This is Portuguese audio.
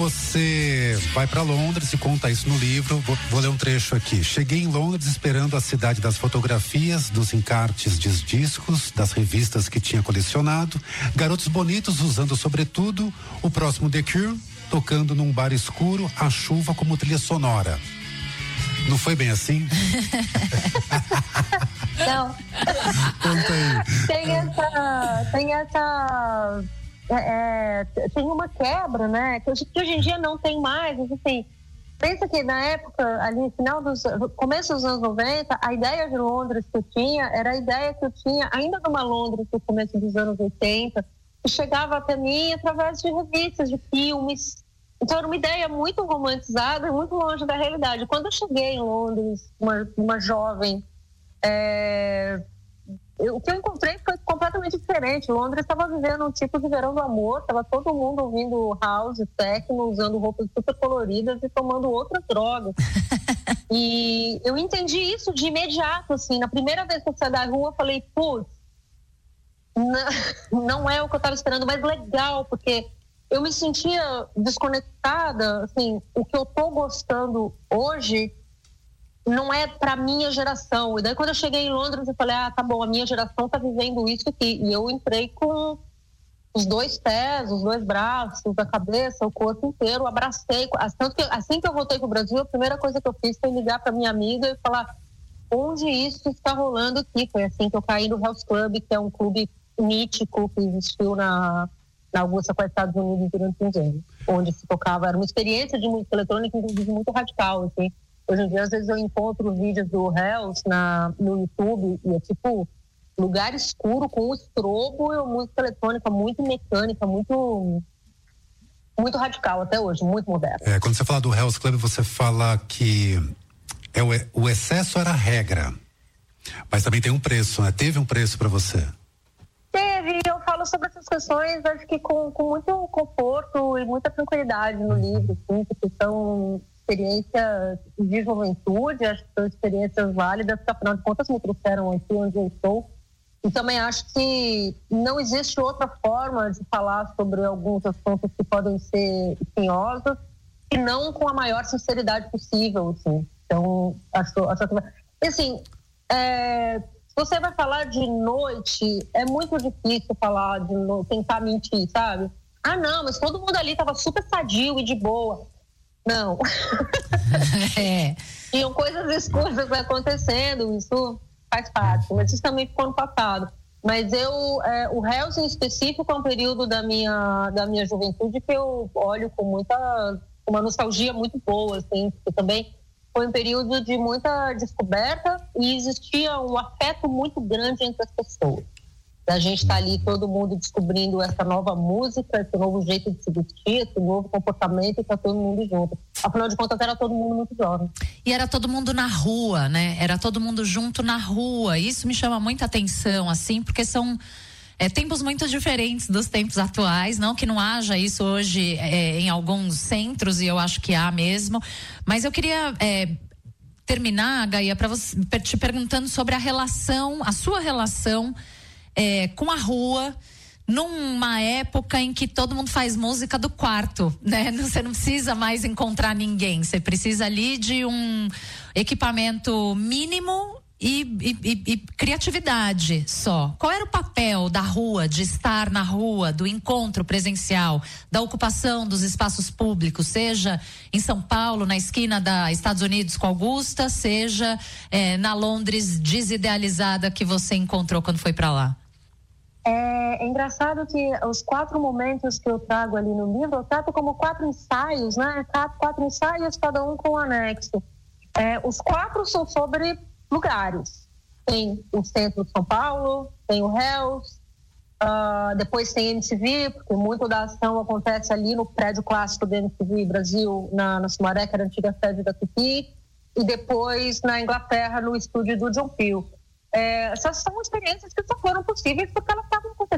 você vai para Londres e conta isso no livro. Vou ler um trecho aqui. Cheguei em Londres esperando a cidade das fotografias, dos encartes de discos, das revistas que tinha colecionado, garotos bonitos usando sobretudo, o próximo The Cure tocando num bar escuro, a chuva como trilha sonora. Não foi bem assim? Não. Conta aí. Tem uma quebra, né? Que hoje em dia não tem mais. Assim, pensa que na época, ali no começo dos anos 90, a ideia de Londres que eu tinha era a ideia que eu tinha ainda de uma Londres no começo dos anos 80, que chegava até mim através de revistas, de filmes. Então era uma ideia muito romantizada e muito longe da realidade. Quando eu cheguei em Londres, uma jovem, o que eu encontrei foi completamente diferente. Londres estava vivendo um tipo de verão do amor, estava todo mundo ouvindo house, techno, usando roupas super coloridas e tomando outras drogas. E eu entendi isso de imediato, assim. Na primeira vez que eu saí da rua, eu falei, putz, não é o que eu estava esperando, mas legal, porque eu me sentia desconectada, assim, o que eu tô gostando hoje não é pra minha geração. E daí quando eu cheguei em Londres, eu falei, tá bom, a minha geração tá vivendo isso aqui. E eu entrei com os 2 pés, os 2 braços, a cabeça, o corpo inteiro, abracei. Assim que eu voltei pro Brasil, a primeira coisa que eu fiz foi ligar pra minha amiga e falar, onde isso está rolando aqui? Foi assim que eu caí no House Club, que é um clube mítico que existiu na Augusta com os Estados Unidos durante um ano, onde se tocava, era uma experiência de música eletrônica, inclusive, muito radical, assim. Hoje em dia, às vezes eu encontro vídeos do Hells no YouTube e é tipo lugar escuro com estrobo e música eletrônica muito mecânica, muito radical até hoje, muito moderno. Quando você fala do Hells Club, você fala que o excesso era a regra, mas também tem um preço, né? Teve um preço para você? Teve, eu falo sobre essas questões, acho que com muito conforto e muita tranquilidade no livro, assim, porque são experiências de juventude, acho que são experiências válidas, porque afinal de contas me trouxeram aqui onde eu estou. E também acho que não existe outra forma de falar sobre alguns assuntos que podem ser espinhosos, e não com a maior sinceridade possível, assim. Então, acho que, assim, se você vai falar de noite, é muito difícil falar de noite, tentar mentir, sabe? Não, mas todo mundo ali tava super sadio e de boa. Não. Tinham coisas escuras acontecendo, isso faz parte, mas isso também ficou no passado. Mas o Hells em específico é um período da minha juventude que eu olho com uma nostalgia muito boa, assim, porque também foi um período de muita descoberta e existia um afeto muito grande entre as pessoas. A gente está ali, todo mundo descobrindo essa nova música, esse novo jeito de se vestir, esse novo comportamento, e está todo mundo junto. Afinal de contas, era todo mundo muito jovem. E era todo mundo na rua, né? Era todo mundo junto na rua. Isso me chama muita atenção, assim, porque são tempos muito diferentes dos tempos atuais. Não que não haja isso hoje em alguns centros, e eu acho que há mesmo. Mas eu queria terminar, Gaia, te perguntando sobre a sua relação com a rua, numa época em que todo mundo faz música do quarto, né? Você não precisa mais encontrar ninguém, você precisa ali de um equipamento mínimo e criatividade só. Qual era o papel da rua, de estar na rua, do encontro presencial, da ocupação dos espaços públicos, seja em São Paulo, na esquina da Estados Unidos com Augusta, seja na Londres desidealizada que você encontrou quando foi para lá? É engraçado que os 4 momentos que eu trago ali no livro, eu trato como 4 ensaios, né? 4 ensaios, cada um com um anexo. Os 4 são sobre lugares. Tem o centro de São Paulo, tem o Hells, depois tem MTV, porque muito da ação acontece ali no prédio clássico da MTV Brasil, na Sumaré, que era a antiga sede da Tupi, e depois na Inglaterra, no estúdio do John Peel. Essas são experiências que só foram possíveis porque elas estavam acontecendo